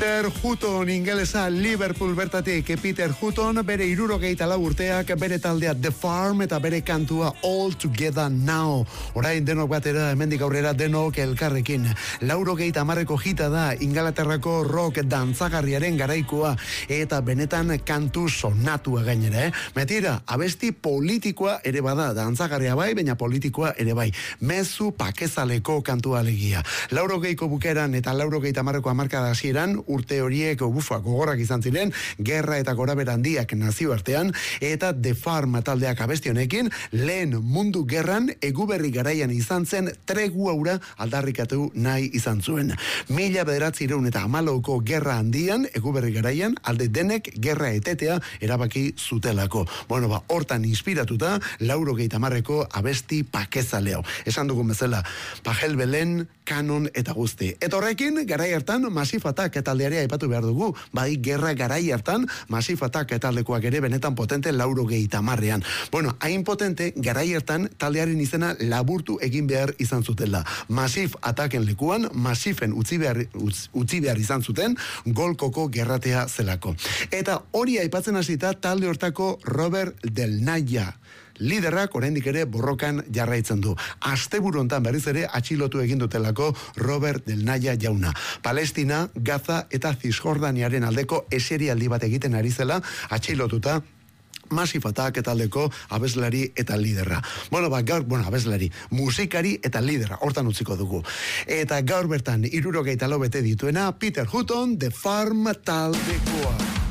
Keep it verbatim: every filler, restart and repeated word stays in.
Peter Hutton ingelesa Liverpool bertatik. Peter Hutton bere hirurogeita lau urteak, bere taldea The Farm eta bere kantua All Together Now. Orain denok batera, hemendik aurrera denok elkarrekin. Laurogeita hamarreko hita da Ingalaterrako rock dantzagarriaren garaikoa eta benetan kantu sonatua gainera, eh? Metira, abesti politikoa ere bada, dantzagarria bai, baina politikoa ere bai. Mezu pakezaleko kantua alegia. Laurogeiko bukeran eta laurogeita hamarreko hamarkada hasieran urte horiek bufa gogorrak izan ziren, gerra eta gorabera handiak nazioartean, eta The Farm taldeak abesti honekin lehen mundu gerran eguberri garaian izan zen tregua ura aldarrikatu nahi izan zuen. Mila bederatzireun eta hamalauko gerra handian, eguberri garaian, alde denek gerra etetea erabaki zutelako. Bueno, ba, hortan inspiratuta, laurogeita hamarreko abesti pakezaleo. Esan dugun bezala, Pajel Belen, Kanon eta guzti. Eta horrekin, garai hartan, Massive Attack taldeari aipatu behar dugu. Bai, gerra garai hartan, Massive Attack taldekoak ere benetan potente laurogeita hamarrean. Bueno, hain potente, garai hartan, taldearen izena laburtu egin behar izan zutela. Massive Attacken lekuan, Massiven utzi behar, utz, utzi behar izan zuten, golkoko gerratea zelako. Eta hori aipatzen hasita talde hortako Robert Del Naya liderrak oraindik ere borrokan jarraitzen du. Asteburu hontan berriz ere atxilotu egin dutelako Robert Del Naya jauna. Palestina, Gaza eta Cisjordaniaren aldeko eserialdi bat egiten ari zela atxilotuta Massive Attack taldeko abeslari eta liderra. Bueno, ba, gaur, bueno, abeslari, musikari eta lidera, hortan utziko dugu. Eta gaur bertan, hirurogeita lau bete dituena, Peter Hutton, The Farm taldekoa.